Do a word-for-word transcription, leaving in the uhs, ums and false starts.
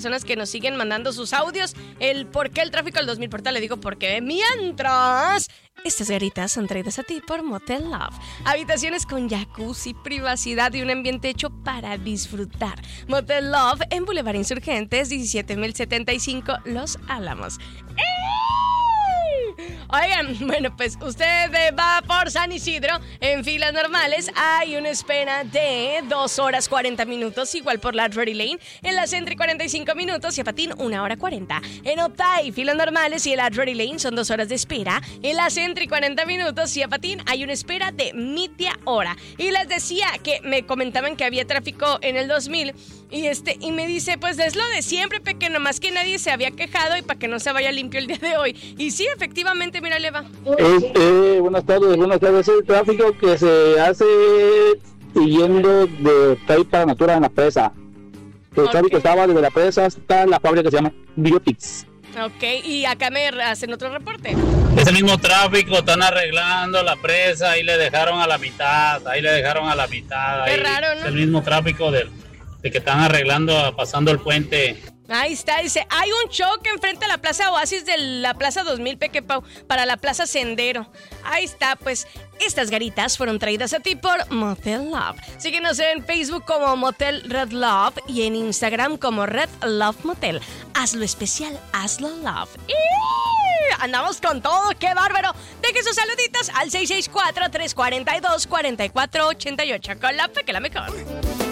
personas que nos siguen mandando sus audios. El por qué el tráfico del dos mil portal, le digo porque mientras estas garitas son traídas a ti por Motel Love. Habitaciones con jacuzzi, privacidad y un ambiente hecho para disfrutar. Motel Love en Boulevard Insurgentes, diecisiete mil setenta y cinco, Los Álamos. Oigan, bueno, pues usted va por San Isidro en filas normales. Hay una espera de dos horas cuarenta minutos, igual por la Drury Lane. En la Sentry cuarenta y cinco minutos y a Patín una hora cuarenta. En Otay, filas normales y en la Drury Lane son dos horas de espera. En la Sentry cuarenta minutos y a Patín hay una espera de media hora. Y les decía que me comentaban que había tráfico en el dos mil y este y me dice, pues es lo de siempre, Peque, nomás que nadie se había quejado y para que no se vaya limpio el día de hoy. Y sí, efectivamente, mira, le va. Este, buenas tardes, buenas tardes. El tráfico que se hace yendo de Taipa Natura en la presa. El okay. tráfico estaba desde la presa hasta la fábrica que se llama Biotics. Ok, y acá me hacen otro reporte. Ese mismo tráfico, están arreglando la presa, ahí le dejaron a la mitad, ahí le dejaron a la mitad. Qué ahí, raro, ¿no? Es el mismo tráfico de, de que están arreglando, pasando el puente. Ahí está, dice, hay un choque enfrente a la Plaza Oasis de la Plaza dos mil, Peque Pau, para la Plaza Sendero. Ahí está, pues, estas garitas fueron traídas a ti por Motel Love. Síguenos en Facebook como Motel Red Love y en Instagram como Red Love Motel. Hazlo especial, hazlo love. ¡Y! Andamos con todo, qué bárbaro. Deje sus saluditos al seis seis cuatro, tres cuatro dos, cuatro cuatro ocho ocho con la Peque la mejor.